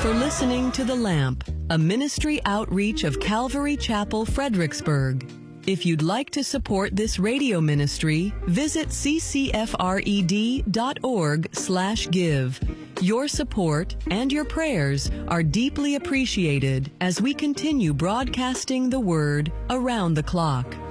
for listening to The Lamp, a ministry outreach of Calvary Chapel, Fredericksburg. If you'd like to support this radio ministry, visit ccfred.org/give. Your support and your prayers are deeply appreciated as we continue broadcasting the Word around the clock.